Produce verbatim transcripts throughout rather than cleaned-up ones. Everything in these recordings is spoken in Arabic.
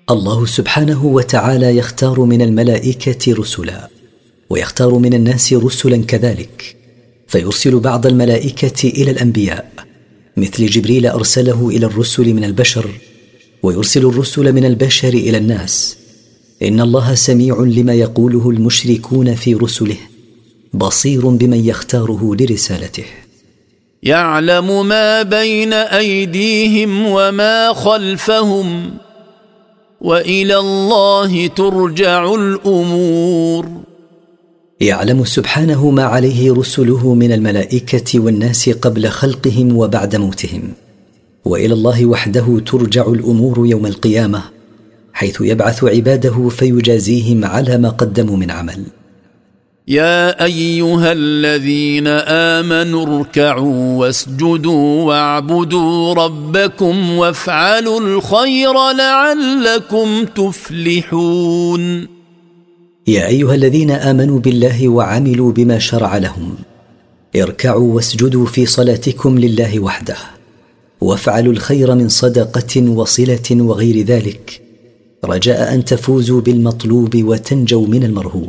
الله سبحانه وتعالى يختار من الملائكة رسلا، ويختار من الناس رسلا كذلك، فيرسل بعض الملائكة إلى الأنبياء، مثل جبريل أرسله إلى الرسل من البشر، ويرسل الرسل من البشر إلى الناس. إن الله سميع لما يقوله المشركون في رسله، بصير بمن يختاره لرسالته. يعلم ما بين أيديهم وما خلفهم، وإلى الله ترجع الأمور. يعلم سبحانه ما عليه رسله من الملائكة والناس قبل خلقهم وبعد موتهم، وإلى الله وحده ترجع الأمور يوم القيامة، حيث يبعث عباده فيجازيهم على ما قدموا من عمل. يا أيها الذين آمنوا اركعوا واسجدوا واعبدوا ربكم وافعلوا الخير لعلكم تفلحون. يا أيها الذين آمنوا بالله وعملوا بما شرع لهم، اركعوا واسجدوا في صلاتكم لله وحده، وافعلوا الخير من صدقة وصلة وغير ذلك، رجاء أن تفوزوا بالمطلوب وتنجوا من المرهوب.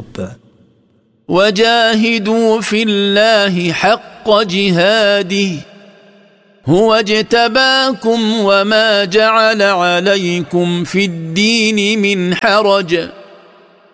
وجاهدوا في الله حق جهاده هو اجتباكم وما جعل عليكم في الدين من حرج